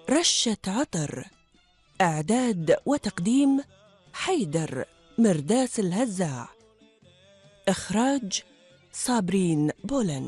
رشة عطر. إعداد وتقديم حيدر مرداس الهزاع. إخراج صابرين بولن.